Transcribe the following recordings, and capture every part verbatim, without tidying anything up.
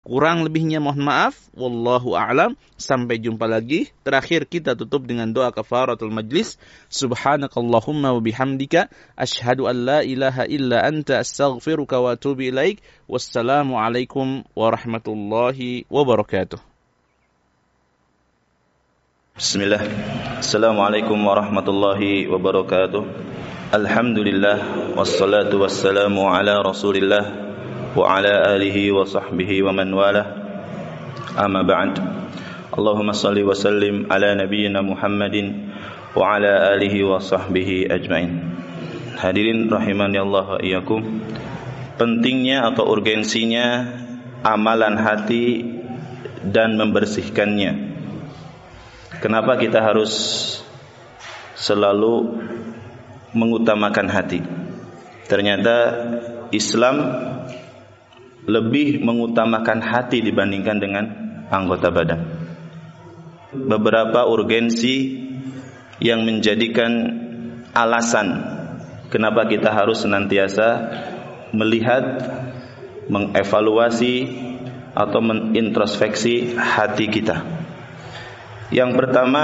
Kurang lebihnya mohon maaf. Wallahu a'lam. Sampai jumpa lagi. Terakhir kita tutup dengan doa kafaratul majlis. Subhanakallahumma wa bihamdika asyhadu an la ilaha illa anta astaghfiruka wa atubu ilaik. Wassalamu alaikum warahmatullahi wabarakatuh. Bismillah. Assalamualaikum warahmatullahi wabarakatuh. Alhamdulillah wassalatu wassalamu ala Rasulillah wa ala alihi wa sahbihi wa man wala. Amma ba'd. Allahumma salli wa sallim ala nabiyyina Muhammadin wa ala alihi wa sahbihi ajmain. Hadirin rahimani Allah wa iyyakum. Pentingnya atau urgensinya amalan hati dan membersihkannya. Kenapa kita harus selalu mengutamakan hati? Ternyata Islam lebih mengutamakan hati dibandingkan dengan anggota badan. Beberapa urgensi yang menjadikan alasan kenapa kita harus senantiasa melihat, mengevaluasi atau menintrospeksi hati kita. Yang pertama,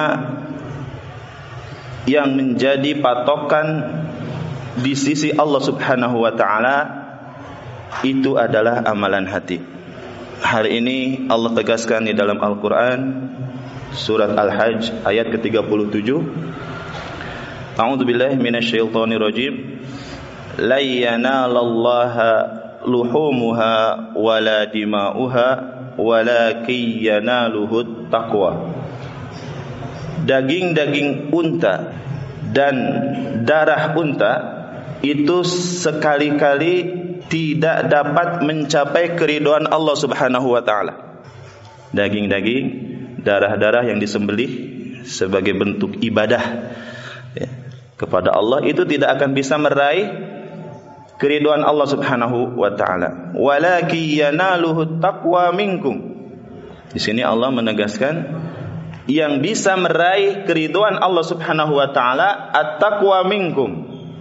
yang menjadi patokan di sisi Allah Subhanahu wa taala itu adalah amalan hati. Hari ini Allah tegaskan di dalam Al-Qur'an surat Al-Hajj ayat ke tiga puluh tujuh. A'udzu billahi minasyaitonir rajim. La yanalallaha luhumuha wala dima'uha walakin yanaluhut taqwa. Daging-daging unta dan darah unta itu sekali-kali tidak dapat mencapai keridhaan Allah Subhanahu wa taala. Daging-daging, darah-darah yang disembelih sebagai bentuk ibadah ya, kepada Allah itu tidak akan bisa meraih keridhaan Allah Subhanahu wa taala. Walakin yanaluhu taqwa minkum. Di sini Allah menegaskan yang bisa meraih keridhaan Allah Subhanahu wa taala at-taqwa minkum.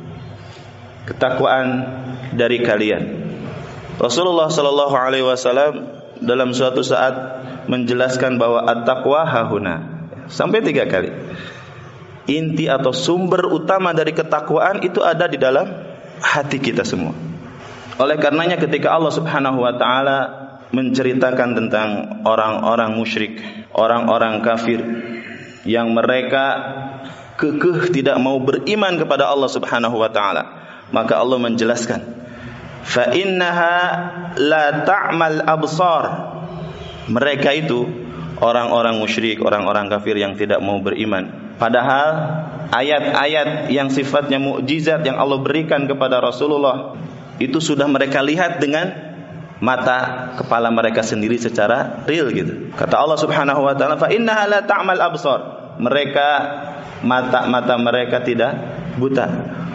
Ketakwaan dari kalian. Rasulullah sallallahu alaihi wasallam dalam suatu saat menjelaskan bahwa at-taqwa hahuna sampai tiga kali. Inti atau sumber utama dari ketakwaan itu ada di dalam hati kita semua. Oleh karenanya ketika Allah Subhanahu wa taala menceritakan tentang orang-orang musyrik, orang-orang kafir yang mereka kekeh tidak mau beriman kepada Allah Subhanahu wa taala, maka Allah menjelaskan, fa innaha la ta'mal absar. Mereka itu orang-orang musyrik, orang-orang kafir yang tidak mau beriman. Padahal ayat-ayat yang sifatnya mukjizat yang Allah berikan kepada Rasulullah itu sudah mereka lihat dengan mata kepala mereka sendiri secara real gitu. Kata Allah Subhanahu wa taala, fa innaha la ta'mal absar. Mereka mata-mata mereka tidak buta.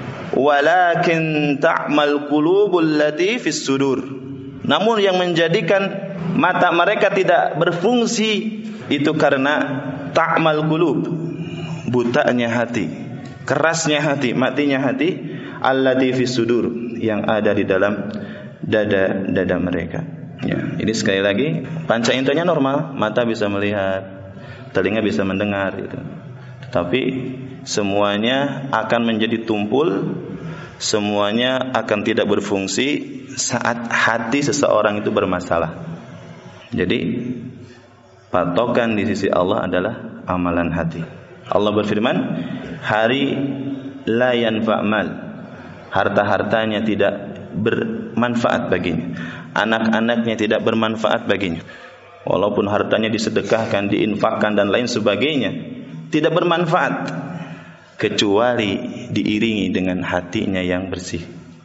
Walakin ta'mal qulubul lati fis sudur. Namun yang menjadikan mata mereka tidak berfungsi itu karena ta'mal qulub, butanya hati, kerasnya hati, matinya hati, allati fis sudur, yang ada di dalam dada-dada mereka. Ya, ini sekali lagi panca indera normal, mata bisa melihat, telinga bisa mendengar gitu. Tetapi semuanya akan menjadi tumpul, semuanya akan tidak berfungsi saat hati seseorang itu bermasalah. Jadi patokan di sisi Allah adalah amalan hati. Allah berfirman, hari la yanfa'mal, harta-hartanya tidak bermanfaat baginya, anak-anaknya tidak bermanfaat baginya. Walaupun hartanya disedekahkan, diinfakkan dan lain sebagainya, tidak bermanfaat kecuali diiringi dengan hatinya yang bersih.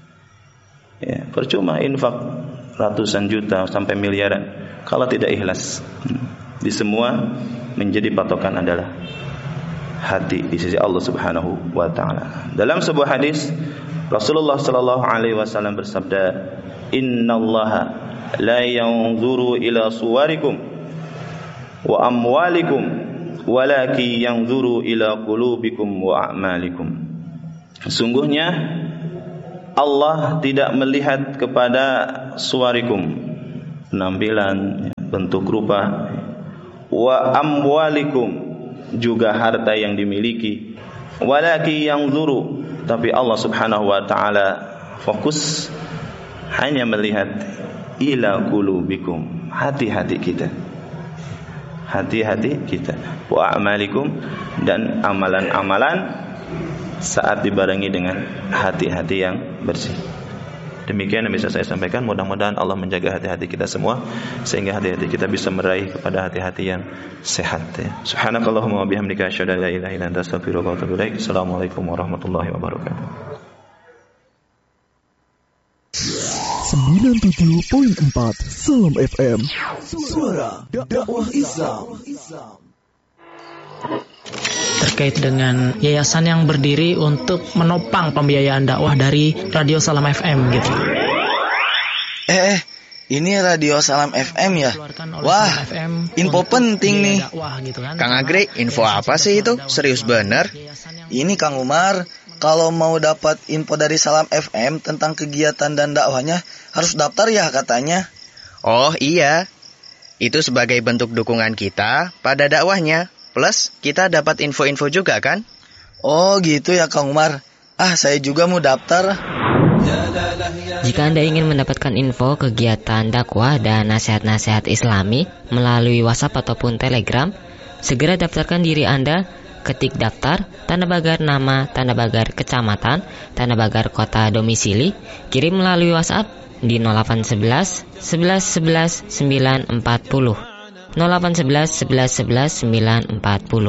Ya, percuma infak ratusan juta sampai miliaran kalau tidak ikhlas. Di semua menjadi patokan adalah hati di sisi Allah Subhanahu wa taala. Dalam sebuah hadis Rasulullah sallallahu alaihi wasallam bersabda, "Innallaha la yanzuru ila suwarikum wa amwalikum walakin yanzuru ila qulubikum wa a'malikum." Sesungguhnya Allah tidak melihat kepada suwarikum, penampilan, bentuk rupa, wa amwalikum, juga harta yang dimiliki, walaki yanzuru, tapi Allah Subhanahu wa taala fokus hanya melihat ila qulubikum, hati-hati kita. Hati-hati kita. Wa a'malikum, dan amalan-amalan saat dibarengi dengan hati-hati yang bersih. Demikian yang bisa saya sampaikan. Mudah-mudahan Allah menjaga hati-hati kita semua, sehingga hati-hati kita bisa meraih kepada hati-hati yang sehat, ya. Subhanakallahumma wa bihamdika asyhadu an la ilaha illa anta astaghfiruka wa atubu ilaik. Assalamualaikum warahmatullahi wabarakatuh. sembilan puluh tujuh koma empat Salam F M, suara dakwah Islam. Terkait dengan yayasan yang berdiri untuk menopang pembiayaan dakwah dari Radio Salam F M gitu. Eh, ini Radio Salam F M ya? Wah, info penting nih. Kang Agri, info apa sih itu? Serius bener? Ini Kang Umar, kalau mau dapat info dari Salam F M tentang kegiatan dan dakwahnya harus daftar ya katanya. Oh iya, itu sebagai bentuk dukungan kita pada dakwahnya. Plus kita dapat info-info juga kan? Oh gitu ya Kang Umar. Ah, saya juga mau daftar. Jika Anda ingin mendapatkan info kegiatan dakwah dan nasihat-nasihat Islami melalui WhatsApp ataupun Telegram, segera daftarkan diri Anda. Ketik daftar, tanda pagar nama, tanda pagar kecamatan, tanda pagar kota domisili, kirim melalui WhatsApp di nol delapan satu satu, sebelas sebelas, sembilan empat nol. nol delapan satu satu, sebelas sebelas, sembilan empat nol.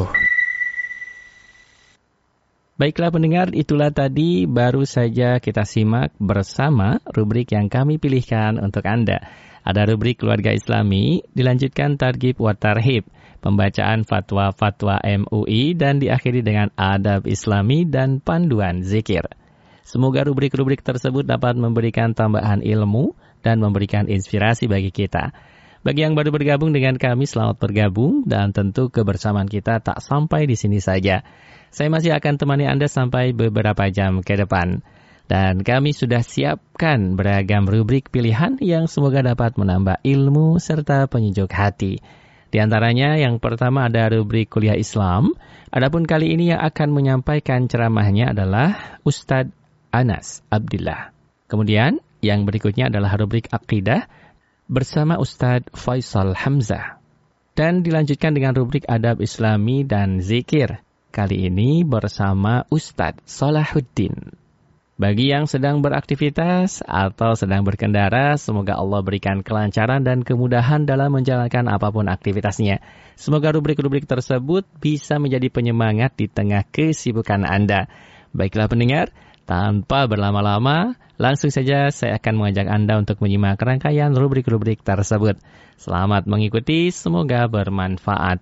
Baiklah pendengar, itulah tadi baru saja kita simak bersama rubrik yang kami pilihkan untuk Anda. Ada rubrik keluarga Islami, dilanjutkan targhib wa tarhib, pembacaan fatwa-fatwa M U I, dan diakhiri dengan adab Islami dan panduan zikir. Semoga rubrik-rubrik tersebut dapat memberikan tambahan ilmu dan memberikan inspirasi bagi kita. Bagi yang baru bergabung dengan kami, selamat bergabung, dan tentu kebersamaan kita tak sampai di sini saja. Saya masih akan temani Anda sampai beberapa jam ke depan. Dan kami sudah siapkan beragam rubrik pilihan yang semoga dapat menambah ilmu serta penyejuk hati. Di antaranya yang pertama ada rubrik kuliah Islam. Adapun kali ini yang akan menyampaikan ceramahnya adalah Ustadz Anas Abdillah. Kemudian yang berikutnya adalah rubrik akidah bersama Ustadz Faisal Hamzah. Dan dilanjutkan dengan rubrik adab Islami dan zikir. Kali ini bersama Ustadz Salahuddin. Bagi yang sedang beraktivitas atau sedang berkendara, semoga Allah berikan kelancaran dan kemudahan dalam menjalankan apapun aktivitasnya. Semoga rubrik-rubrik tersebut bisa menjadi penyemangat di tengah kesibukan Anda. Baiklah pendengar, tanpa berlama-lama, langsung saja saya akan mengajak Anda untuk menyimak rangkaian rubrik-rubrik tersebut. Selamat mengikuti, semoga bermanfaat.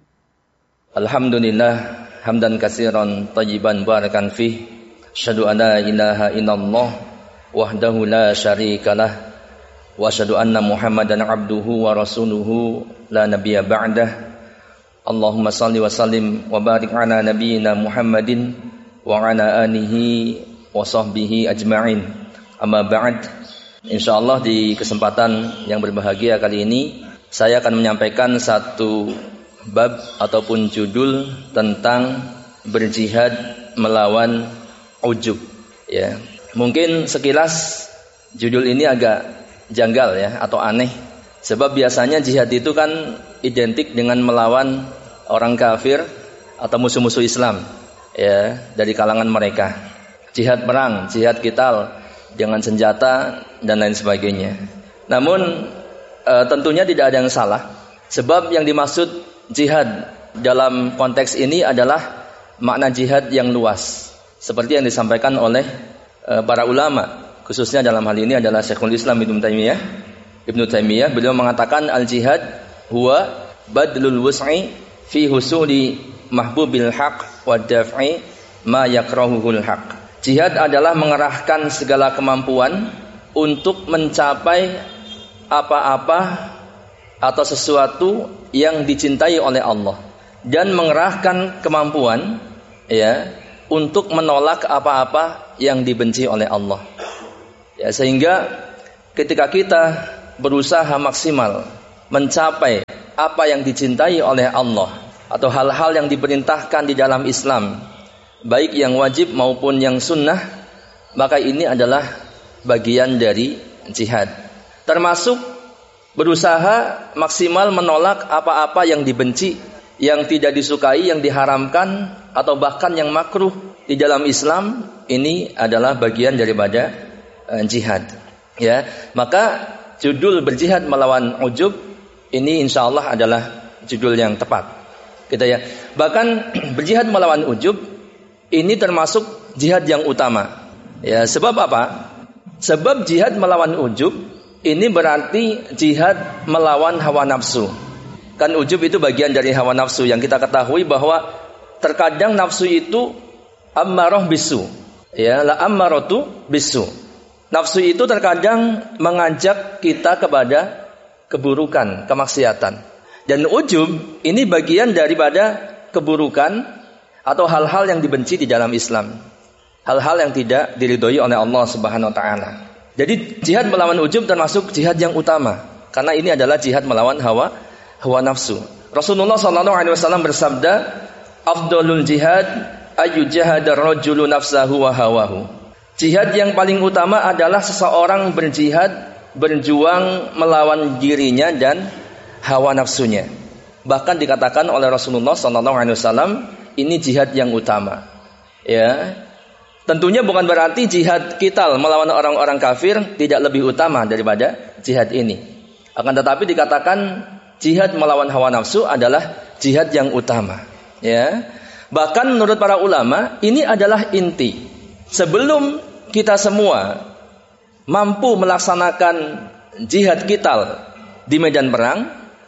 Alhamdulillah, hamdan katsiran thayyiban barakan fih. Asyhadu an la ilaha illallah wahdahu la syarikalah wa asyhadu anna Muhammadan abduhu wa rasuluhu la nabiyya ba'dah. Allahumma shalli wa sallim wa barik ala nabiyyina Muhammadin wa ala alihi wa sahbihi ajma'in. Amma ba'd. Insyaallah di kesempatan yang berbahagia kali ini saya akan menyampaikan satu bab ataupun judul tentang berjihad melawan ujub, ya. Mungkin sekilas judul ini agak janggal ya atau aneh, sebab biasanya jihad itu kan identik dengan melawan orang kafir atau musuh-musuh Islam, ya, dari kalangan mereka. Jihad perang, jihad qital dengan senjata dan lain sebagainya. Namun e, tentunya tidak ada yang salah, sebab yang dimaksud jihad dalam konteks ini adalah makna jihad yang luas, seperti yang disampaikan oleh e, para ulama, khususnya dalam hal ini adalah Syekhul Islam Ibnu Taimiyah. Ibnu Taimiyah beliau mengatakan al-jihad huwa badlul wus'i fi husuli mahbubil haq wa daf'i ma yakrahuhul haq. Jihad adalah mengerahkan segala kemampuan untuk mencapai apa-apa atau sesuatu yang dicintai oleh Allah, dan mengerahkan kemampuan, ya, untuk menolak apa-apa yang dibenci oleh Allah. Ya, sehingga ketika kita berusaha maksimal mencapai apa yang dicintai oleh Allah atau hal-hal yang diperintahkan di dalam Islam, baik yang wajib maupun yang sunnah, maka ini adalah bagian dari jihad. Termasuk berusaha maksimal menolak apa-apa yang dibenci, yang tidak disukai, yang diharamkan, atau bahkan yang makruh di dalam Islam. Ini adalah bagian daripada uh, jihad. Ya, maka judul berjihad melawan ujub ini insya Allah adalah judul yang tepat. Gitu ya. Bahkan berjihad melawan ujub ini termasuk jihad yang utama. Ya, sebab apa? Sebab jihad melawan ujub ini berarti jihad melawan hawa nafsu. Kan ujub itu bagian dari hawa nafsu yang kita ketahui bahwa terkadang nafsu itu ammarah bisu. Ya, la ammaratu bisu. Nafsu itu terkadang mengajak kita kepada keburukan, kemaksiatan. Dan ujub ini bagian daripada keburukan atau hal-hal yang dibenci di dalam Islam. Hal-hal yang tidak diridhoi oleh Allah Subhanahu wa taala. Jadi jihad melawan ujub termasuk jihad yang utama, karena ini adalah jihad melawan hawa hawa nafsu. Rasulullah sallallahu alaihi wasallam bersabda, "Afdalul jihad ayu jahadar rajulu nafsahu wa hawahu." Jihad yang paling utama adalah seseorang berjihad, berjuang melawan dirinya dan hawa nafsunya. Bahkan dikatakan oleh Rasulullah sallallahu alaihi wasallam, ini jihad yang utama. Ya. Tentunya bukan berarti jihad qital melawan orang-orang kafir tidak lebih utama daripada jihad ini. Akan tetapi dikatakan jihad melawan hawa nafsu adalah jihad yang utama. Ya. Bahkan menurut para ulama, ini adalah inti. Sebelum kita semua mampu melaksanakan jihad qital di medan perang,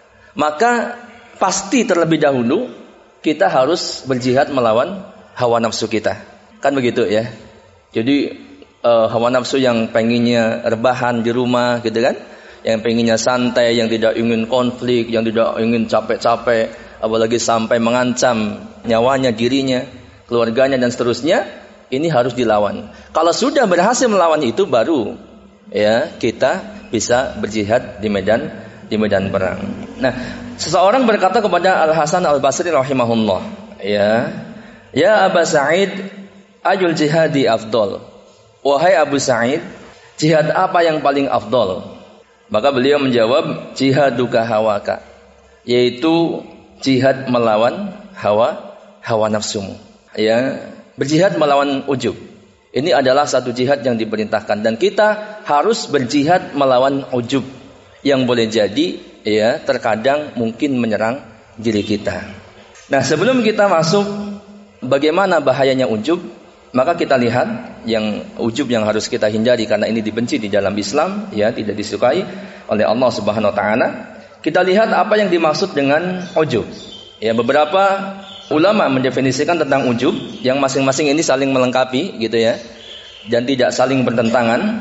maka pasti terlebih dahulu kita harus berjihad melawan hawa nafsu kita. Kan begitu ya. Jadi uh, hawa nafsu yang pengennya rebahan di rumah gitu kan, yang pengennya santai, yang tidak ingin konflik, yang tidak ingin capek-capek, apalagi sampai mengancam nyawanya, dirinya, keluarganya dan seterusnya, ini harus dilawan. Kalau sudah berhasil melawan itu, baru ya kita bisa berjihad di medan di medan perang. Nah, seseorang berkata kepada Al Hasan Al Basri rahimahullah, ya, ya Abu Sa'id, ayul jihadi afdol. Wahai Abu Sa'id, jihad apa yang paling afdol? Maka beliau menjawab, jihaduka hawaka, yaitu jihad melawan hawa hawa nafsumu. Ya, berjihad melawan ujub. Ini adalah satu jihad yang diperintahkan, dan kita harus berjihad melawan ujub yang boleh jadi ya terkadang mungkin menyerang diri kita. Nah, sebelum kita masuk bagaimana bahayanya ujub, maka kita lihat yang ujub yang harus kita hindari karena ini dibenci di dalam Islam, ya, tidak disukai oleh Allah Subhanahu wa taala. Kita lihat apa yang dimaksud dengan ujub. Ya, beberapa ulama mendefinisikan tentang ujub yang masing-masing ini saling melengkapi gitu ya, dan tidak saling bertentangan.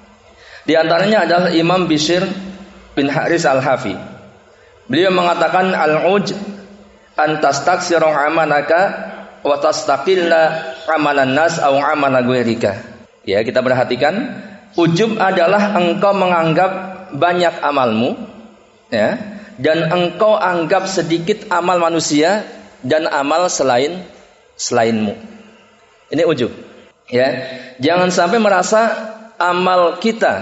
Di antaranya adalah Imam Bishr bin Haris Al-Hafi. Beliau mengatakan al-uj antastaksira amanaka wa tastaqilla amalan nas aw amala ghairika. Ya, kita perhatikan, ujub adalah engkau menganggap banyak amalmu, ya, dan engkau anggap sedikit amal manusia dan amal selain selainmu. Ini ujub. Ya, jangan sampai merasa amal kita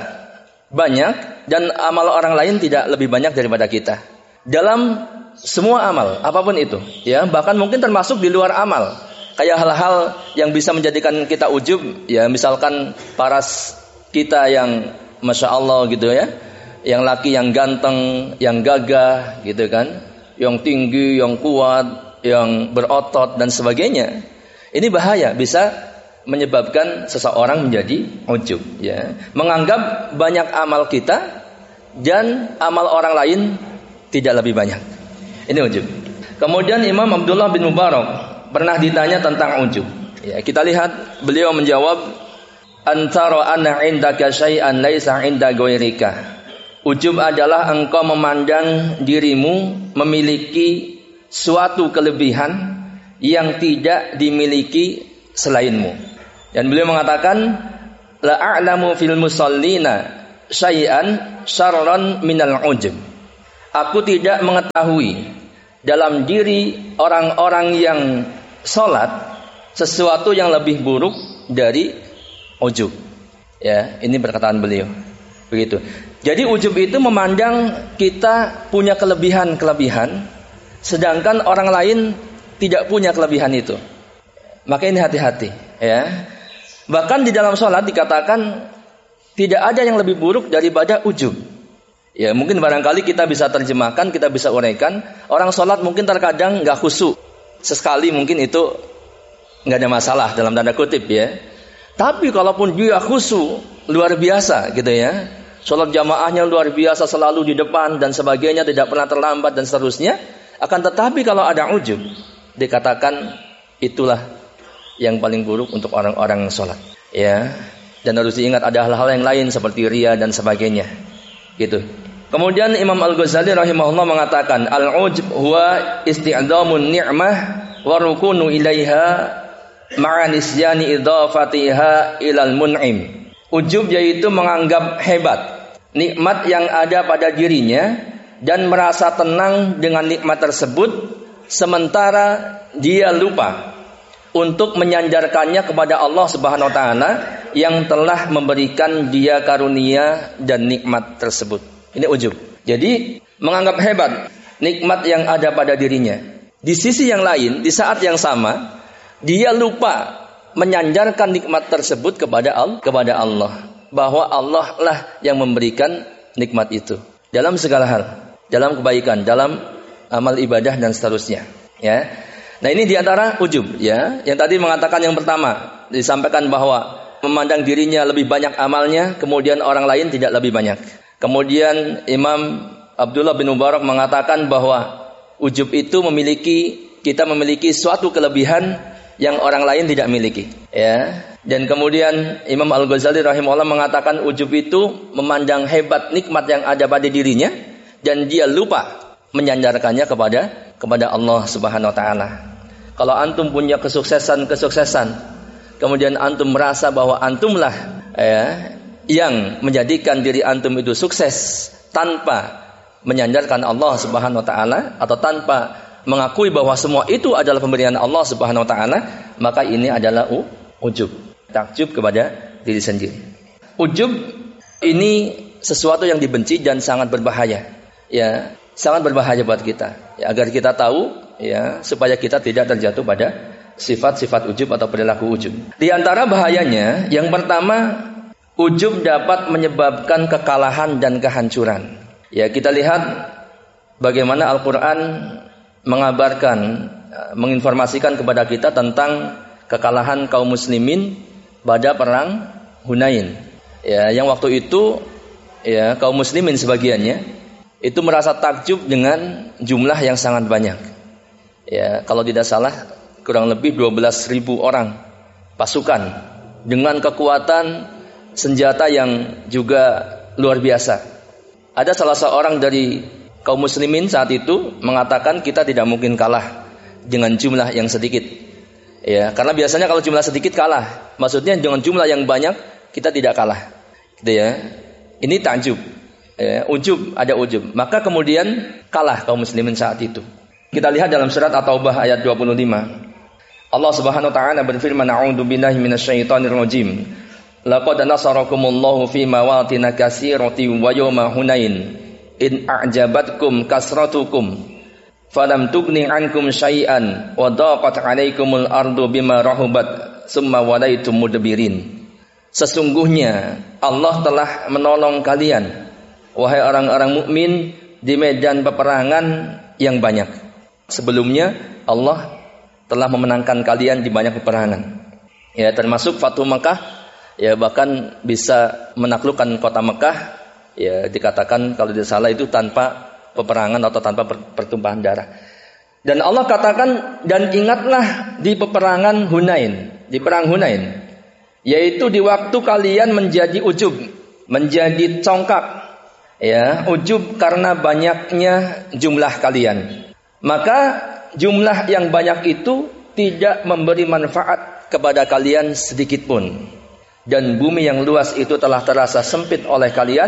banyak dan amal orang lain tidak lebih banyak daripada kita. Dalam semua amal, apapun itu, ya, bahkan mungkin termasuk di luar amal, kayak hal-hal yang bisa menjadikan kita ujub, ya, misalkan paras kita yang masya Allah gitu ya, yang laki yang ganteng, yang gagah gitu kan, yang tinggi, yang kuat, yang berotot dan sebagainya. Ini bahaya, bisa menyebabkan seseorang menjadi ujub, ya, menganggap banyak amal kita dan amal orang lain tidak lebih banyak. Ini ujub. Kemudian Imam Abdullah bin Mubarak pernah ditanya tentang ujub. Ya, kita lihat beliau menjawab, antara anna indaka syai'an laisa inda ghairika. Ujub adalah engkau memandang dirimu memiliki suatu kelebihan yang tidak dimiliki selainmu. Dan beliau mengatakan, la a'lamu fil musallina syai'an syarran minal ujub. aku tidak mengetahui dalam diri orang-orang yang sholat sesuatu yang lebih buruk dari ujub. Ya, ini perkataan beliau. Begitu. Jadi ujub itu memandang kita punya kelebihan-kelebihan, sedangkan orang lain tidak punya kelebihan itu. Maka ini hati-hati, ya. Bahkan di dalam sholat dikatakan tidak ada yang lebih buruk daripada ujub. Ya, mungkin barangkali kita bisa terjemahkan, kita bisa uraikan. Orang sholat mungkin terkadang nggak khusyuk, sesekali mungkin itu nggak ada masalah dalam tanda kutip, ya. Tapi kalaupun dia khusyuk luar biasa, gitu ya, sholat jamaahnya luar biasa, selalu di depan dan sebagainya, tidak pernah terlambat dan seterusnya. Akan tetapi kalau ada ujub, dikatakan itulah yang paling buruk untuk orang-orang sholat, ya. Dan harus diingat ada hal-hal yang lain seperti riya dan sebagainya, gitu. Kemudian Imam Al-Ghazali rahimahullah mengatakan, al-ujub huwa isti'dhamun ni'mah wa rukunu ilaiha ma'a nisyani idhafatiha ilal mun'im. Ujub yaitu menganggap hebat nikmat yang ada pada dirinya dan merasa tenang dengan nikmat tersebut, sementara dia lupa untuk menyandarkannya kepada Allah Subhanahu wa taala yang telah memberikan dia karunia dan nikmat tersebut. Ini ujub. Jadi menganggap hebat nikmat yang ada pada dirinya. Di sisi yang lain, di saat yang sama, dia lupa menyandarkan nikmat tersebut kepada Allah, kepada Allah, bahwa Allah lah yang memberikan nikmat itu dalam segala hal, dalam kebaikan, dalam amal ibadah dan seterusnya, ya. Nah, ini diantara ujub, ya. Yang tadi mengatakan yang pertama disampaikan bahwa memandang dirinya lebih banyak amalnya, kemudian orang lain tidak lebih banyak. Kemudian Imam Abdullah bin Mubarak mengatakan bahwa ujub itu memiliki, kita memiliki suatu kelebihan yang orang lain tidak miliki, ya. Dan kemudian Imam Al-Ghazali rahimahullah mengatakan ujub itu memandang hebat nikmat yang ada pada dirinya dan dia lupa menyandarkannya kepada kepada Allah Subhanahu wa taala. Kalau antum punya kesuksesan-kesuksesan, kemudian antum merasa bahwa antumlah, ya, yang menjadikan diri antum itu sukses tanpa menyandarkan Allah Subhanahu wa taala atau tanpa mengakui bahwa semua itu adalah pemberian Allah Subhanahu wa taala, maka ini adalah u, ujub, takjub kepada diri sendiri. Ujub ini sesuatu yang dibenci dan sangat berbahaya, ya, sangat berbahaya buat kita, ya, agar kita tahu, ya, supaya kita tidak terjatuh pada sifat-sifat ujub atau perilaku ujub. Di antara bahayanya, yang pertama, ujub dapat menyebabkan kekalahan dan kehancuran. Ya, kita lihat bagaimana Al-Quran mengabarkan, menginformasikan kepada kita tentang kekalahan kaum muslimin pada perang Hunain. Ya, yang waktu itu, ya, kaum muslimin sebagiannya itu merasa takjub dengan jumlah yang sangat banyak. Ya, kalau tidak salah kurang lebih dua belas ribu orang pasukan dengan kekuatan senjata yang juga luar biasa. Ada salah seorang dari kaum muslimin saat itu mengatakan kita tidak mungkin kalah dengan jumlah yang sedikit. Ya, karena biasanya kalau jumlah sedikit kalah. Maksudnya dengan jumlah yang banyak kita tidak kalah. Gitu, ya. Ini takjub. Ya, ujub, ada ujub. Maka kemudian kalah kaum muslimin saat itu. Kita lihat dalam surat At-Taubah ayat dua puluh lima. Allah Subhanahu wa taala berfirman, "A'udzu billahi minasyaitonir rajim. Laqad nasarakumullahu fi mawatin katsiratin wa yawma Hunain in a'jabatkum kasratukum falam tughni 'ankum syai'an wa daqat 'alaikumul ardu bima rahubat summa walaitum mudbirin." Sesungguhnya Allah telah menolong kalian, wahai orang-orang mukmin, di medan peperangan yang banyak. Sebelumnya Allah telah memenangkan kalian di banyak peperangan. Ya, termasuk Fathu Mekah, ya, bahkan bisa menaklukkan kota Mekah, ya, dikatakan kalau tidak salah itu tanpa peperangan atau tanpa pertumpahan darah. Dan Allah katakan, dan ingatlah di peperangan Hunain, di perang Hunain, yaitu di waktu kalian menjadi ujub, menjadi congkak, ya, ujub karena banyaknya jumlah kalian. Maka jumlah yang banyak itu tidak memberi manfaat kepada kalian sedikit pun. Dan bumi yang luas itu telah terasa sempit oleh kalian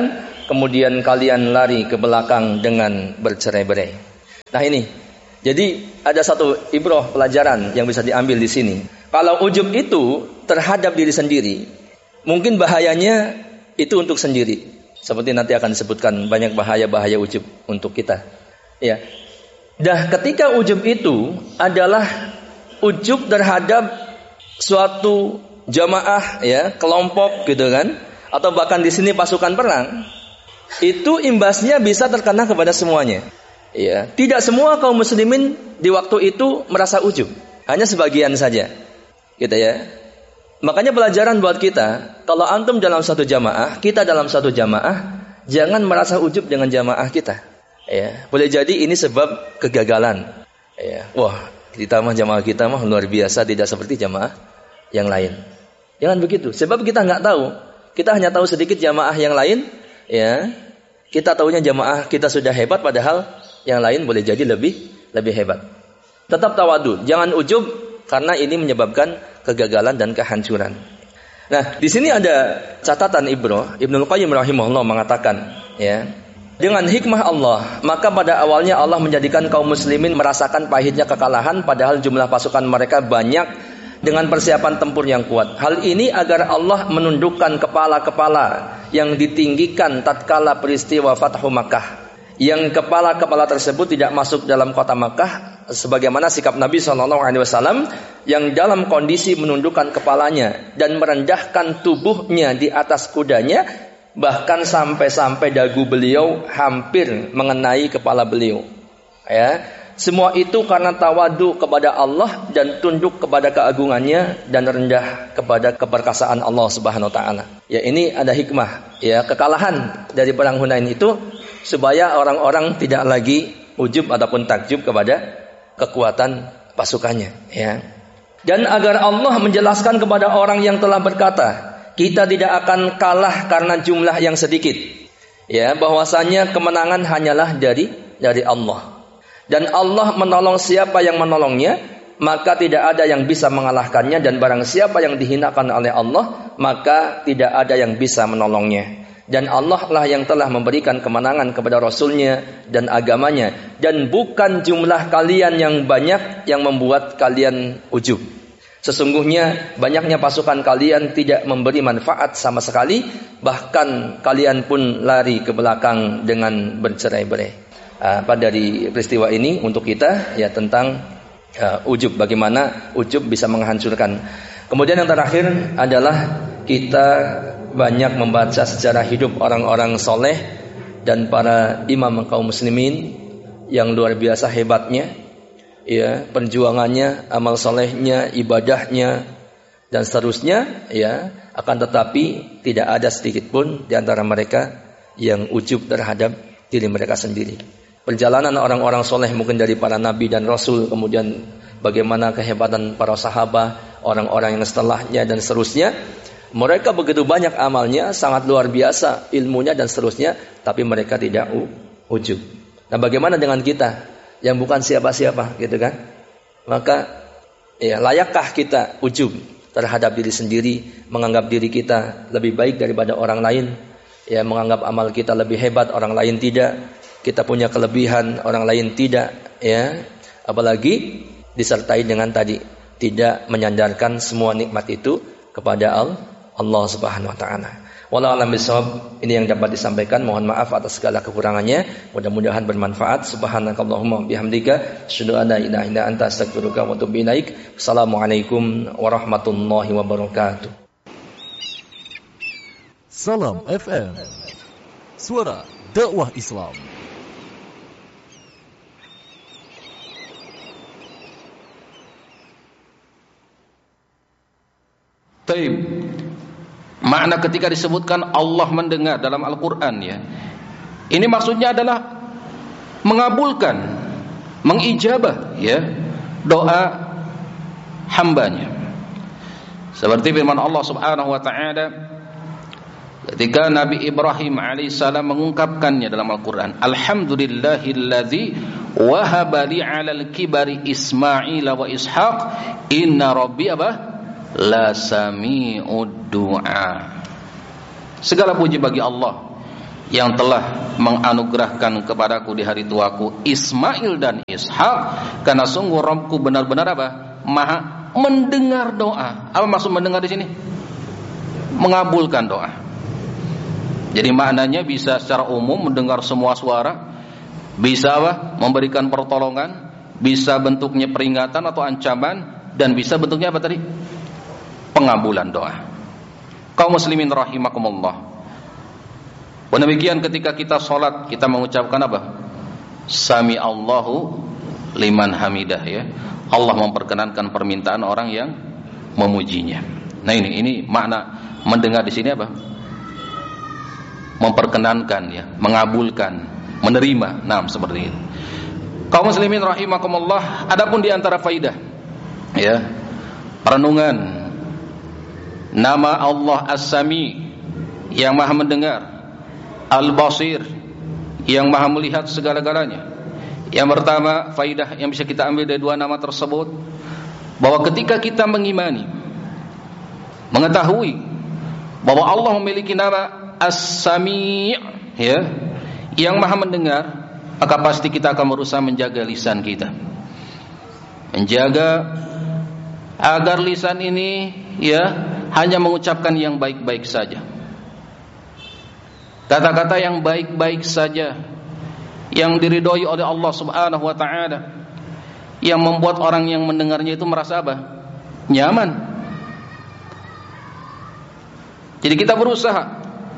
kemudian kalian lari ke belakang dengan bercerai-berai. Nah ini, jadi ada satu ibrah pelajaran yang bisa diambil di sini. Kalau ujub itu terhadap diri sendiri, mungkin bahayanya itu untuk sendiri. Seperti nanti akan disebutkan banyak bahaya-bahaya ujub untuk kita. Ya. Dah ketika ujub itu adalah ujub terhadap suatu jamaah, ya, kelompok gitu kan, atau bahkan di sini pasukan perang, itu imbasnya bisa terkena kepada semuanya. Ya, tidak semua kaum muslimin di waktu itu merasa ujub, hanya sebagian saja. Gitu ya. Makanya pelajaran buat kita, kalau antum dalam satu jamaah, kita dalam satu jamaah, jangan merasa ujub dengan jamaah kita. Ya, boleh jadi ini sebab kegagalan. Ya, wah, kita mah jamaah kita mah luar biasa, tidak seperti jamaah yang lain. Jangan begitu, sebab kita nggak tahu. Kita hanya tahu sedikit jamaah yang lain. Ya, kita tahunya jamaah kita sudah hebat, padahal yang lain boleh jadi lebih lebih hebat. Tetap tawadu, jangan ujub, karena ini menyebabkan kegagalan dan kehancuran. Nah, di sini ada catatan ibrah. Ibnu Qayyim rahimahullah mengatakan, ya, dengan hikmah Allah, maka pada awalnya Allah menjadikan kaum muslimin merasakan pahitnya kekalahan, padahal jumlah pasukan mereka banyak dengan persiapan tempur yang kuat. Hal ini agar Allah menundukkan kepala-kepala yang ditinggikan tatkala peristiwa Fathu Makkah, yang kepala-kepala tersebut tidak masuk dalam kota Makkah, sebagaimana sikap Nabi shallallahu alaihi wasallam yang dalam kondisi menundukkan kepalanya dan merendahkan tubuhnya di atas kudanya, bahkan sampai-sampai dagu beliau hampir mengenai kepala beliau. Ya, semua itu karena tawadu kepada Allah dan tunduk kepada keagungannya dan rendah kepada keperkasaan Allah Subhanahu wa taala. Ya, ini ada hikmah, ya, kekalahan dari perang Hunain itu supaya orang-orang tidak lagi ujub ataupun takjub kepada kekuatan pasukannya, ya. Dan agar Allah menjelaskan kepada orang yang telah berkata, kita tidak akan kalah karena jumlah yang sedikit, ya, bahwasanya kemenangan hanyalah dari dari Allah, dan Allah menolong siapa yang menolongnya, maka tidak ada yang bisa mengalahkannya, dan barang siapa yang dihinakan oleh Allah, maka tidak ada yang bisa menolongnya. Dan Allah lah yang telah memberikan kemenangan kepada Rasulnya dan agamanya, dan bukan jumlah kalian yang banyak yang membuat kalian ujub. Sesungguhnya banyaknya pasukan kalian tidak memberi manfaat sama sekali, bahkan kalian pun lari ke belakang dengan bercerai-berai. Apa dari peristiwa ini untuk kita, ya, tentang uh, ujub, bagaimana ujub bisa menghancurkan. Kemudian yang terakhir adalah kita banyak membaca sejarah hidup orang-orang soleh dan para imam kaum muslimin yang luar biasa hebatnya, ya, perjuangannya, amal solehnya, ibadahnya, dan seterusnya, ya. Akan tetapi tidak ada sedikit pun di antara mereka yang ujub terhadap diri mereka sendiri. Perjalanan orang-orang soleh mungkin dari para nabi dan rasul, kemudian bagaimana kehebatan para sahabat, orang-orang yang setelahnya, dan seterusnya. Mereka begitu banyak amalnya, sangat luar biasa ilmunya dan seterusnya, tapi mereka tidak ujub. Nah, bagaimana dengan kita yang bukan siapa-siapa, gitu kan? Maka, ya, layakkah kita ujub terhadap diri sendiri, menganggap diri kita lebih baik daripada orang lain, ya, menganggap amal kita lebih hebat, orang lain tidak, kita punya kelebihan, orang lain tidak, ya, apalagi disertai dengan tadi tidak menyandarkan semua nikmat itu kepada Allah. Allah Subhanahu wa taala. Wallahu a'lam bishawab. Ini yang dapat disampaikan. Mohon maaf atas segala kekurangannya. Mudah-mudahan bermanfaat. Subhanakallahumma bihamdika asyhadu an la ilaha illa anta astaghfiruka wa atubu ilaik. Assalamualaikum warahmatullahi wabarakatuh. Salam F M, suara dakwah Islam. Taib. Makna ketika disebutkan Allah mendengar dalam Al-Quran, ya, ini maksudnya adalah mengabulkan, mengijabah, ya, doa hambanya. Seperti firman Allah Subhanahu wa taala ketika Nabi Ibrahim alaihissalam mengungkapkannya dalam Al-Quran, Alhamdulillahilladzi wahaba li 'alal kibari Ismail wa Ishaq inna rabbi apa? La sami'ud du'a. Segala puji bagi Allah yang telah menganugerahkan kepadaku di hari tuaku Ismail dan Ishak, karena sungguh Rabbku benar-benar apa? Maha mendengar doa. Apa maksud mendengar di sini? Mengabulkan doa. Jadi maknanya bisa secara umum mendengar semua suara, bisa apa? Memberikan pertolongan, bisa bentuknya peringatan atau ancaman, dan bisa bentuknya apa tadi? Pengabulan doa. Kaum muslimin rahimakumullah. Demikian ketika kita sholat, kita mengucapkan apa? Sami Allahu liman hamidah, ya. Allah memperkenankan permintaan orang yang memujinya. Nah ini ini makna mendengar di sini apa? Memperkenankan, ya, mengabulkan, menerima. Nah, seperti itu. Kaum muslimin rahimakumullah, adapun di antara faidah, ya, renungan nama Allah As-Sami yang Maha mendengar, Al-Basir yang Maha melihat segala-galanya. Yang pertama, faidah yang bisa kita ambil dari dua nama tersebut, bahwa ketika kita mengimani, mengetahui bahwa Allah memiliki nama As-Sami', ya, yang Maha mendengar, maka pasti kita akan berusaha menjaga lisan kita, menjaga agar lisan ini, ya, hanya mengucapkan yang baik-baik saja, kata-kata yang baik-baik saja, yang diridhoi oleh Allah Subhanahu wa taala, yang membuat orang yang mendengarnya itu merasa apa? Nyaman. Jadi kita berusaha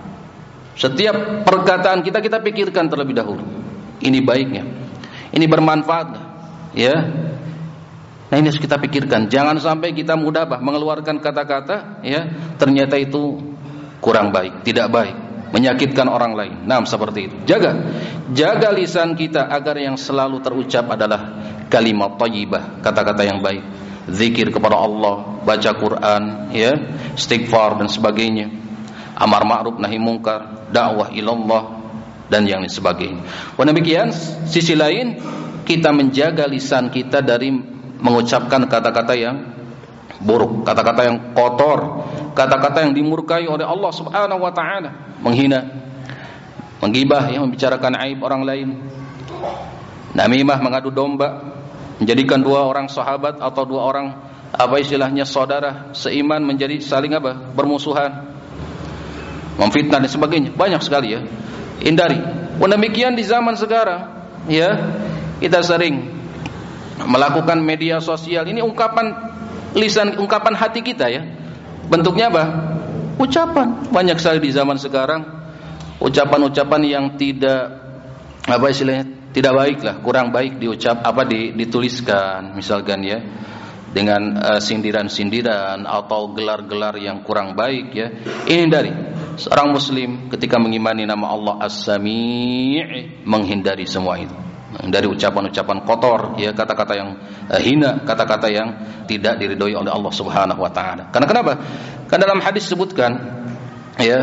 setiap perkataan kita kita pikirkan terlebih dahulu. Ini baiknya, ini bermanfaat, ya. Nah ini harus kita pikirkan. Jangan sampai kita mudah apa? Mengeluarkan kata-kata, ya, ternyata itu kurang baik, tidak baik, menyakitkan orang lain. Nah, seperti itu. Jaga, jaga lisan kita agar yang selalu terucap adalah kalimat thayyibah, kata-kata yang baik, zikir kepada Allah, baca Quran, ya, istighfar dan sebagainya, amar ma'ruf nahi mungkar, dakwah ilallah dan yang lain sebagainya. Demikian, sisi lain kita menjaga lisan kita dari mengucapkan kata-kata yang buruk, kata-kata yang kotor, kata-kata yang dimurkai oleh Allah Subhanahu wa taala, menghina, menggibah, yang membicarakan aib orang lain, namimah, mengadu domba, menjadikan dua orang sahabat atau dua orang apa istilahnya saudara seiman menjadi saling apa? Bermusuhan, memfitnah dan sebagainya. Banyak sekali, ya. Hindari. Demikian di zaman sekarang, ya, kita sering melakukan media sosial. Ini ungkapan lisan, ungkapan hati kita, ya. Bentuknya apa? Ucapan. Banyak sekali di zaman sekarang ucapan-ucapan yang tidak apa istilahnya, tidak baik lah, kurang baik diucap, apa dituliskan, misalkan, ya, dengan uh, sindiran-sindiran atau gelar-gelar yang kurang baik, ya. Ini dari seorang muslim ketika mengimani nama Allah As-Sami', menghindari semua itu, dari ucapan-ucapan kotor, ya, kata-kata yang uh, hina, kata-kata yang tidak diridhoi oleh Allah Subhanahu wa taala. Karena kenapa? Karena dalam hadis disebutkan, ya,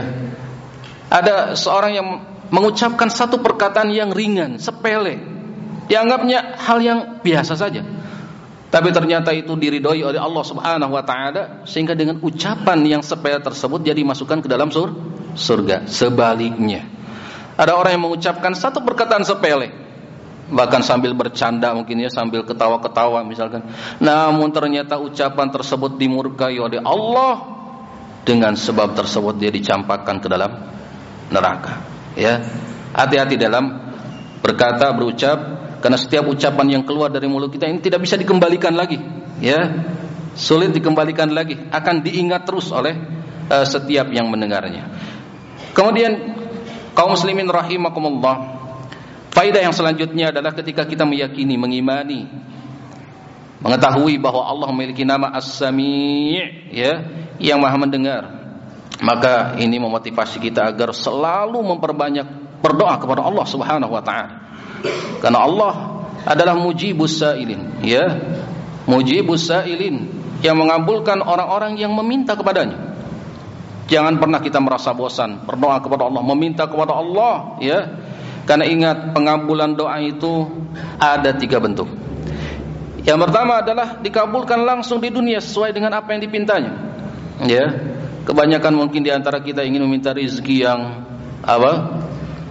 ada seorang yang mengucapkan satu perkataan yang ringan, sepele, dianggapnya hal yang biasa saja, tapi ternyata itu diridhoi oleh Allah Subhanahu wa taala, sehingga dengan ucapan yang sepele tersebut jadi masukkan ke dalam sur surga. Sebaliknya, ada orang yang mengucapkan satu perkataan sepele, bahkan sambil bercanda mungkin, ya, sambil ketawa-ketawa misalkan, namun ternyata ucapan tersebut dimurkai oleh Allah, dengan sebab tersebut dia dicampakkan ke dalam neraka. Ya, hati-hati dalam berkata, berucap, karena setiap ucapan yang keluar dari mulut kita ini tidak bisa dikembalikan lagi, ya, sulit dikembalikan lagi, akan diingat terus oleh uh, setiap yang mendengarnya. Kemudian kaum muslimin rahimakumullah, faedah yang selanjutnya adalah ketika kita meyakini, mengimani, mengetahui bahwa Allah memiliki nama As-Sami', ya, yang Maha mendengar, maka ini memotivasi kita agar selalu memperbanyak berdoa kepada Allah Subhanahu wa taala. Karena Allah adalah mujibus sa'ilin, ya, mujibus sa'ilin, yang mengabulkan orang-orang yang meminta kepadanya. Jangan pernah kita merasa bosan berdoa kepada Allah, meminta kepada Allah, ya. Karena ingat, pengabulan doa itu ada tiga bentuk. Yang pertama adalah dikabulkan langsung di dunia sesuai dengan apa yang dipintanya, ya. Kebanyakan mungkin di antara kita ingin meminta rezeki yang apa?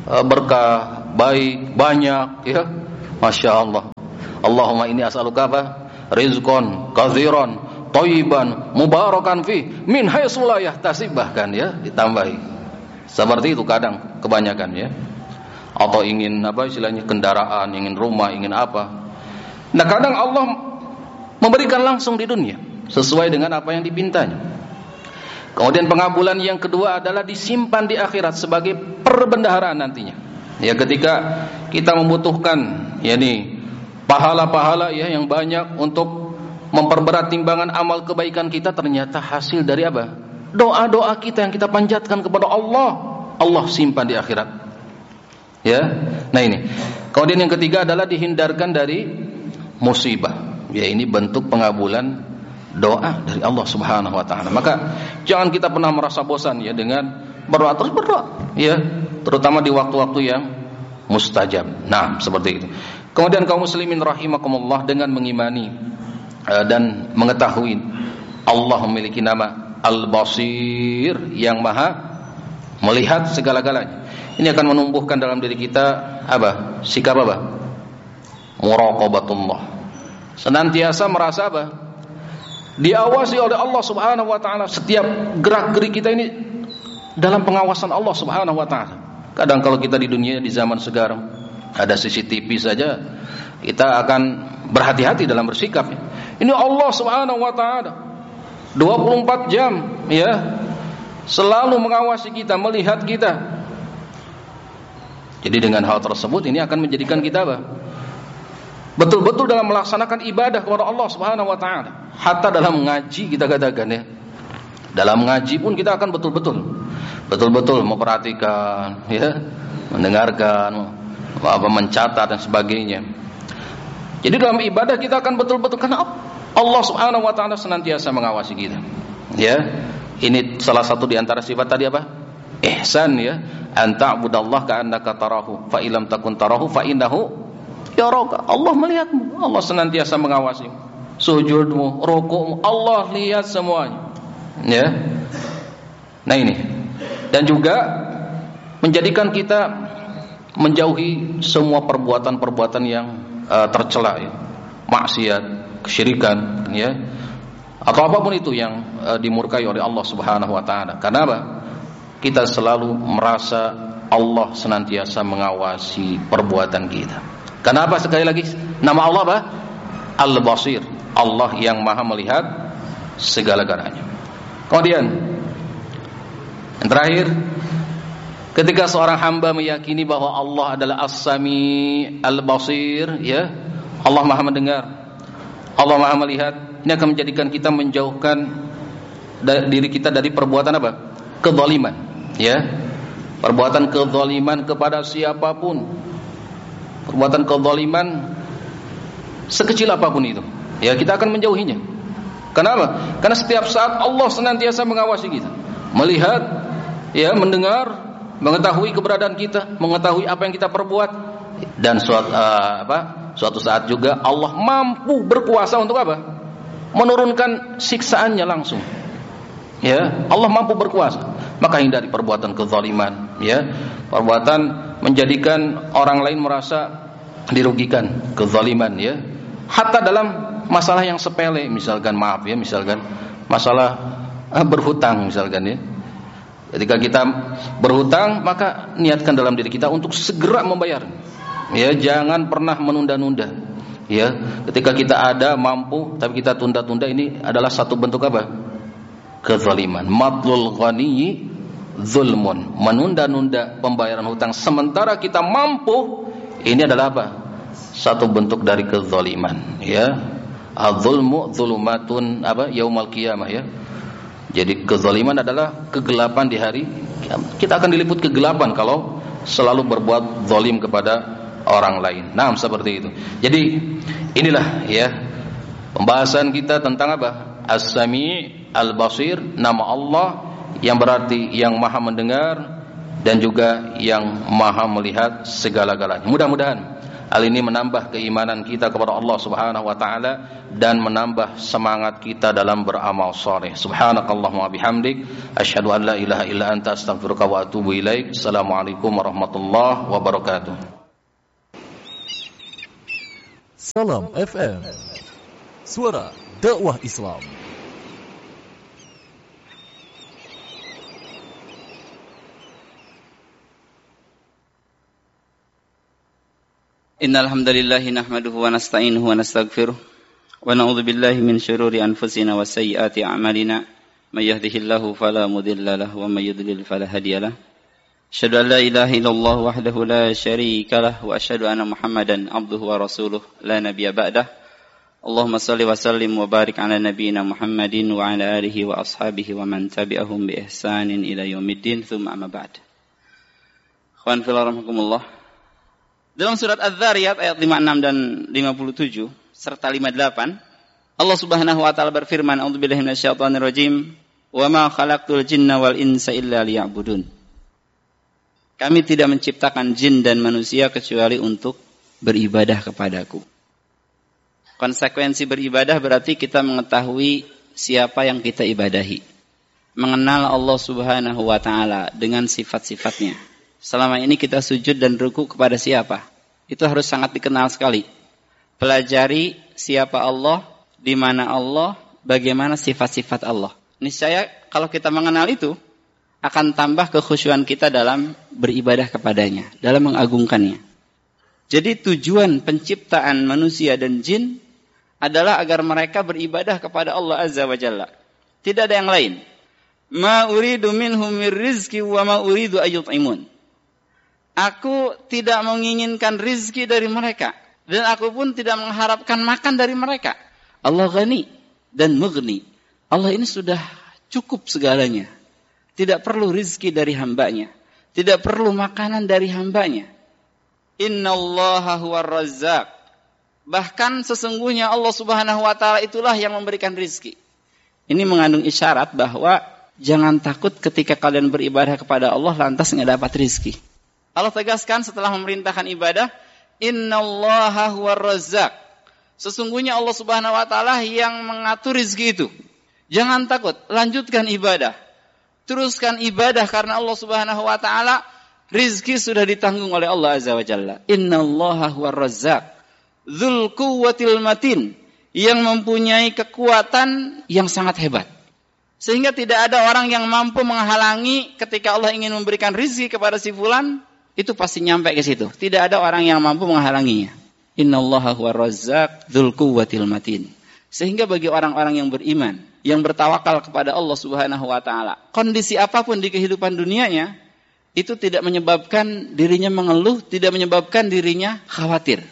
berkah, baik, banyak, ya. Masya Allah. Allahumma inni as'aluka apa? Rizqan katsiran, thayyiban, mubarakan fi, min haitsu la yahtasib, bahkan ya ditambahi. Seperti itu kadang kebanyakan ya. Atau ingin apa istilahnya kendaraan, ingin rumah, ingin apa. Nah, kadang Allah memberikan langsung di dunia sesuai dengan apa yang dipintanya. Kemudian pengabulan yang kedua adalah disimpan di akhirat sebagai perbendaharaan nantinya. Ya, ketika kita membutuhkan yakni pahala-pahala ya yang banyak untuk memperberat timbangan amal kebaikan kita, ternyata hasil dari apa? Doa-doa kita yang kita panjatkan kepada Allah, Allah simpan di akhirat. Ya. Nah, ini. Kemudian yang ketiga adalah dihindarkan dari musibah. Ya, ini bentuk pengabulan doa dari Allah Subhanahu wa taala. Maka jangan kita pernah merasa bosan ya dengan berdoa, terus berdoa ya, terutama di waktu-waktu yang mustajab. Nah, seperti itu. Kemudian kaum muslimin rahimakumullah, dengan mengimani uh, dan mengetahui Allah memiliki nama Al-Basir, yang maha melihat segala-galanya. Ini akan menumbuhkan dalam diri kita apa? Sikap apa? Muraqabatullah. Senantiasa merasa apa? Diawasi oleh Allah Subhanahu wa taala. Setiap gerak-gerik kita ini dalam pengawasan Allah Subhanahu wa taala. Kadang kalau kita di dunia di zaman sekarang ada C C T V saja, kita akan berhati-hati dalam bersikap. Ini Allah Subhanahu wa taala dua puluh empat jam ya, selalu mengawasi kita, melihat kita. Jadi dengan hal tersebut ini akan menjadikan kita apa? Betul-betul dalam melaksanakan ibadah kepada Allah Subhanahu wa taala. Hatta dalam ngaji kita katakan ya. Dalam ngaji pun kita akan betul-betul betul-betul memperhatikan ya, mendengarkan, apa mencatat dan sebagainya. Jadi dalam ibadah kita akan betul-betul, karena Allah Subhanahu wa taala senantiasa mengawasi kita. Ya. Ini salah satu di antara sifat tadi apa? Ihsan ya. An ta'budallaha ka'annaka tarahu, fa illam takun tarahu fa innahu yaraka. Allah melihatmu, Allah senantiasa mengawasi. Sujudmu, rukukmu, Allah lihat semuanya. Ya. Nah, ini. Dan juga menjadikan kita menjauhi semua perbuatan-perbuatan yang uh, tercela ya. Maksiat, kesyirikan ya. Atau apapun itu yang uh, dimurkai oleh Allah Subhanahu wa taala. Karena apa? Kita selalu merasa Allah senantiasa mengawasi perbuatan kita. Kenapa? Sekali lagi, nama Allah apa? Al-Basir, Allah yang maha melihat segala-galanya. Kemudian yang terakhir, ketika seorang hamba meyakini bahwa Allah adalah As-Sami Al-Basir ya, Allah maha mendengar, Allah maha melihat, ini akan menjadikan kita menjauhkan diri kita dari perbuatan apa? Kezaliman ya. Perbuatan kezaliman kepada siapapun, perbuatan kezaliman sekecil apapun itu ya, kita akan menjauhinya. Kenapa? Karena setiap saat Allah senantiasa mengawasi kita, melihat ya, mendengar, mengetahui keberadaan kita, mengetahui apa yang kita perbuat. Dan suatu uh, apa? Suatu saat juga Allah mampu berkuasa untuk apa? Menurunkan siksaannya langsung. Ya, Allah mampu berkuasa. Maka hindari perbuatan kezaliman, ya. Perbuatan menjadikan orang lain merasa dirugikan, kezaliman, ya. Hatta dalam masalah yang sepele, misalkan maaf ya, misalkan masalah eh, berhutang misalkan ya. Ketika kita berhutang, maka niatkan dalam diri kita untuk segera membayar. Ya, jangan pernah menunda-nunda. Ya, ketika kita ada mampu tapi kita tunda-tunda, ini adalah satu bentuk apa? Kezaliman. Matlul ghaniyyi zulmun, menunda-nunda pembayaran hutang sementara kita mampu, ini adalah apa? Satu bentuk dari kezaliman, ya. Az-zulmu zulumatun apa? Yaumal qiyamah ya. Jadi kezaliman adalah kegelapan di hari kiamat. Kita akan diliput kegelapan kalau selalu berbuat zalim kepada orang lain. Nah, seperti itu. Jadi inilah ya pembahasan kita tentang apa? As-Sami' Al-Basir, nama Allah yang berarti yang maha mendengar dan juga yang maha melihat segala-galanya. Mudah-mudahan Hal ini menambah keimanan kita kepada Allah Subhanahu wa taala dan menambah semangat kita dalam beramal saleh. Subhanakallahumma bihamdik asyhadu an la ilaha illa anta astaghfiruka wa atubu ilaik. Assalamualaikum warahmatullahi wabarakatuh. Salam F M, suara dakwah Islam. Innal hamdalillah nahmaduhu wa nasta'inuhu wa nastaghfiruh wa na'udzu billahi min shururi anfusina wa sayyiati a'malina may yahdihillahu fala mudilla lahu wa may yudlil fala hadiya lahu. Asyhadu an la ilaha illallah wahdahu la syarika lahu wa asyhadu anna Muhammadan abduhu wa rasuluh la nabiyya ba'dah. Allahumma shalli wa sallim wa barik ala nabiyyina Muhammadin wa ala alihi wa ashabihi wa man tabi'ahum bi ihsanin ila yaumiddin tsumma amma ba'd. Ikhwan fillah rahimakumullah. Dalam surat Az-Zariyat ayat lima puluh enam dan lima puluh tujuh serta lima puluh delapan, Allah Subhanahu wa taala berfirman, "A'udzubillahi minasyaitonir rajim, wa ma khalaqtul jinna wal insa illa liya'budun." Kami tidak menciptakan jin dan manusia kecuali untuk beribadah kepadaku. Konsekuensi beribadah berarti kita mengetahui siapa yang kita ibadahi. Mengenal Allah Subhanahu wa taala dengan sifat-sifatnya. Selama ini kita sujud dan ruku kepada siapa? Itu harus sangat dikenal sekali. Pelajari siapa Allah, di mana Allah, bagaimana sifat-sifat Allah. Niscaya kalau kita mengenal itu, akan tambah kekhusyuan kita dalam beribadah kepadanya, dalam mengagungkannya. Jadi tujuan penciptaan manusia dan jin adalah agar mereka beribadah kepada Allah Azza wa Jalla. Tidak ada yang lain. Ma uridu minhum mir rizki wa ma uridu ayyut'imun. Aku tidak menginginkan rizki dari mereka. Dan aku pun tidak mengharapkan makan dari mereka. Allah ghani dan mughni. Allah ini sudah cukup segalanya. Tidak perlu rizki dari hambanya. Tidak perlu makanan dari hambanya. Inna allaha huwa razzaq. Bahkan sesungguhnya Allah Subhanahu wa ta'ala itulah yang memberikan rizki. Ini mengandung isyarat bahwa jangan takut ketika kalian beribadah kepada Allah lantas nggak dapat rizki. Allah tegaskan setelah memerintahkan ibadah, innallaha huwar razzaq. Sesungguhnya Allah Subhanahu wa taala yang mengatur rezeki itu. Jangan takut, lanjutkan ibadah. Teruskan ibadah karena Allah Subhanahu wa taala rezeki sudah ditanggung oleh Allah Azza wa Jalla. Innallaha huwar razzaq, dzul quwwatil matin, yang mempunyai kekuatan yang sangat hebat. Sehingga tidak ada orang yang mampu menghalangi ketika Allah ingin memberikan rezeki kepada si fulan. Itu pasti nyampe ke situ. Tidak ada orang yang mampu menghalanginya. Innallaha huwar razzaq dzul quwwatil matin. Sehingga bagi orang-orang yang beriman, yang bertawakal kepada Allah Subhanahu wa taala, kondisi apapun di kehidupan dunianya itu tidak menyebabkan dirinya mengeluh, tidak menyebabkan dirinya khawatir.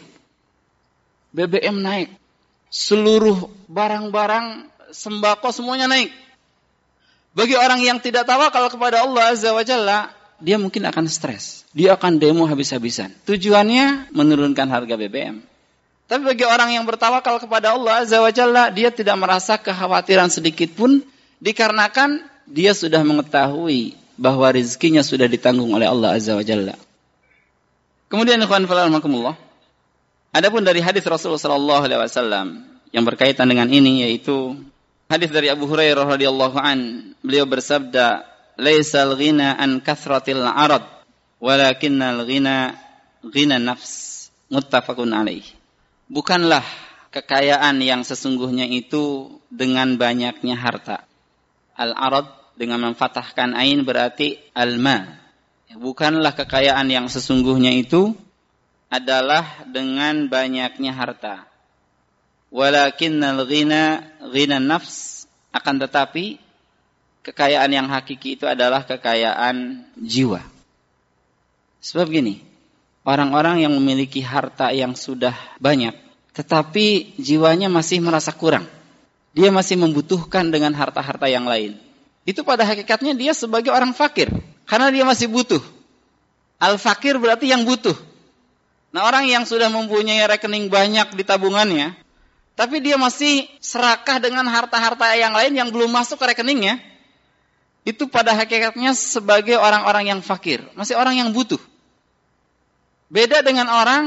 B B M naik. Seluruh barang-barang sembako semuanya naik. Bagi orang yang tidak tawakal kepada Allah Azza wa Jalla, dia mungkin akan stres. Dia akan demo habis-habisan. Tujuannya menurunkan harga B B M. Tapi bagi orang yang bertawakal kepada Allah Azza wa Jalla, dia tidak merasa kekhawatiran sedikit pun, dikarenakan dia sudah mengetahui bahwa rezekinya sudah ditanggung oleh Allah Azza wa Jalla. Kemudian ikhwan fillah rahimakumullah, adapun dari hadis Rasulullah sallallahu alaihi wasallam yang berkaitan dengan ini, yaitu hadis dari Abu Hurairah radhiyallahu an, beliau bersabda, laisal ghina an kathratil arad walakinnal ghina ghina nafs, muttafaqun alaih. Bukanlah kekayaan yang sesungguhnya itu dengan banyaknya harta. Al-arad dengan memfathahkan ain berarti al-ma. Bukanlah kekayaan yang sesungguhnya itu adalah dengan banyaknya harta. Walakinnal ghina ghina nafs, akan tetapi kekayaan yang hakiki itu adalah kekayaan jiwa. Sebab gini, orang-orang yang memiliki harta yang sudah banyak, tetapi jiwanya masih merasa kurang. Dia masih membutuhkan dengan harta-harta yang lain. Itu pada hakikatnya dia sebagai orang fakir. Karena dia masih butuh. Al-fakir berarti yang butuh. Nah, orang yang sudah mempunyai rekening banyak di tabungannya, tapi dia masih serakah dengan harta-harta yang lain yang belum masuk ke rekeningnya, itu pada hakikatnya sebagai orang-orang yang fakir. Masih orang yang butuh. Beda dengan orang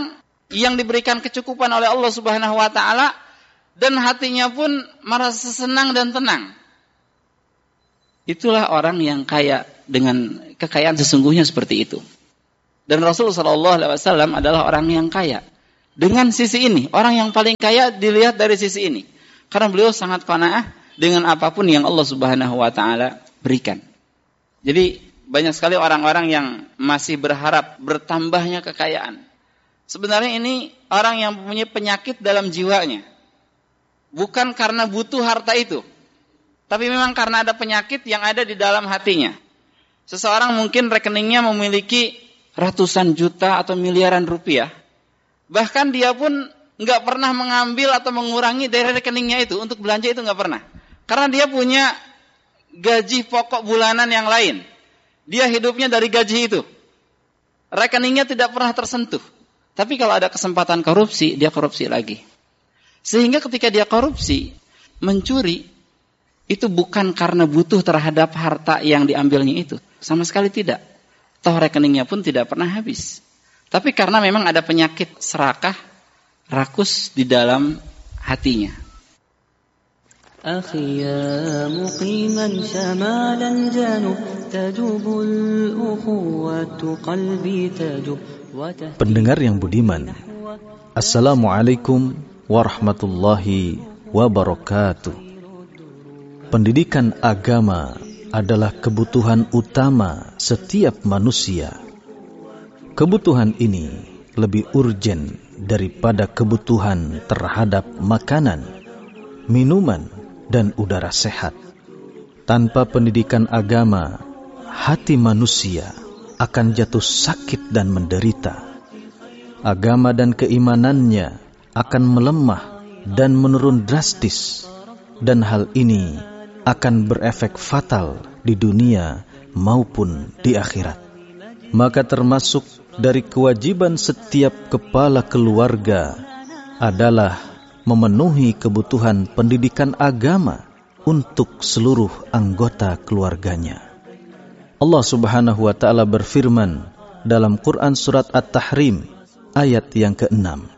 yang diberikan kecukupan oleh Allah Subhanahu wa taala dan hatinya pun merasa senang dan tenang. Itulah orang yang kaya dengan kekayaan sesungguhnya seperti itu. Dan Rasulullah shallallahu alaihi wasallam adalah orang yang kaya. Dengan sisi ini, orang yang paling kaya dilihat dari sisi ini. Karena beliau sangat qanaah dengan apapun yang Allah Subhanahu wa taala berikan. Jadi banyak sekali orang-orang yang masih berharap bertambahnya kekayaan. Sebenarnya ini orang yang mempunyai penyakit dalam jiwanya. Bukan karena butuh harta itu. Tapi memang karena ada penyakit yang ada di dalam hatinya. Seseorang mungkin rekeningnya memiliki ratusan juta atau miliaran rupiah. Bahkan dia pun nggak pernah mengambil atau mengurangi dari rekeningnya itu. Untuk belanja itu nggak pernah. Karena dia punya gaji pokok bulanan yang lain. Dia hidupnya dari gaji itu. Rekeningnya tidak pernah tersentuh. Tapi kalau ada kesempatan korupsi, dia korupsi lagi. Sehingga ketika dia korupsi, mencuri, itu bukan karena butuh terhadap harta yang diambilnya itu. Sama sekali tidak. Toh rekeningnya pun tidak pernah habis. Tapi karena memang ada penyakit serakah, rakus di dalam hatinya. أخي يا مقيما شمال الجنوب تجوب الأخوة قلبي تجوب. Pendengar yang budiman, Assalamualaikum warahmatullahi wabarakatuh. Pendidikan agama adalah kebutuhan utama setiap manusia. Kebutuhan ini lebih urgen daripada kebutuhan terhadap makanan, minuman, dan udara sehat. Tanpa pendidikan agama, hati manusia akan jatuh sakit dan menderita. Agama dan keimanannya akan melemah dan menurun drastis, dan hal ini akan berefek fatal di dunia maupun di akhirat. Maka termasuk dari kewajiban setiap kepala keluarga adalah memenuhi kebutuhan pendidikan agama untuk seluruh anggota keluarganya. Allah Subhanahu wa taala berfirman dalam Quran surat At-Tahrim ayat yang keenam.